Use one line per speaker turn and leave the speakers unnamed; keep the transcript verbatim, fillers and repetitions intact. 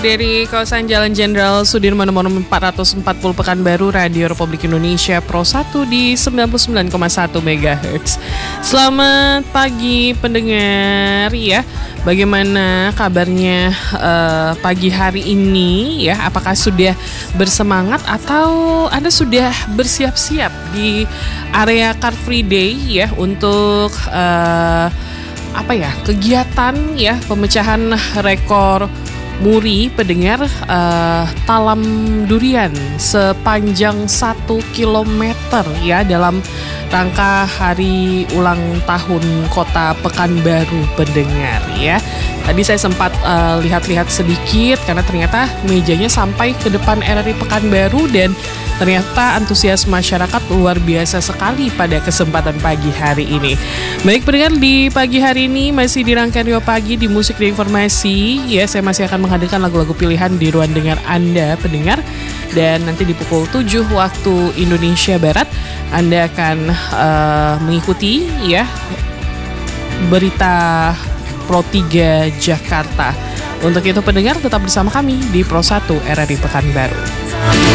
Dari kawasan Jalan Jenderal Sudirman nomor empat ratus empat puluh Pekanbaru, Radio Republik Indonesia Pro satu di sembilan puluh sembilan koma satu megahertz. Selamat pagi pendengar ya. Bagaimana kabarnya uh, pagi hari ini ya? Apakah sudah bersemangat atau Anda sudah bersiap-siap di area Car Free Day ya untuk uh, apa ya? Kegiatan ya pemecahan rekor muri pendengar uh, talam durian sepanjang satu kilometer ya dalam rangka hari ulang tahun Kota Pekanbaru pendengar ya. Tadi saya sempat uh, lihat-lihat sedikit karena ternyata mejanya sampai ke depan R R I Pekanbaru dan ternyata antusias masyarakat luar biasa sekali pada kesempatan pagi hari ini. Baik pendengar, di pagi hari ini masih di rangkaian Rio Pagi di Musik dan Informasi ya, saya masih akan menghadirkan lagu-lagu pilihan di ruang dengar Anda pendengar. Dan nanti di pukul tujuh waktu Indonesia Barat Anda akan uh, mengikuti ya berita Pro tiga Jakarta. Untuk itu pendengar tetap bersama kami di Pro satu R R I Pekanbaru.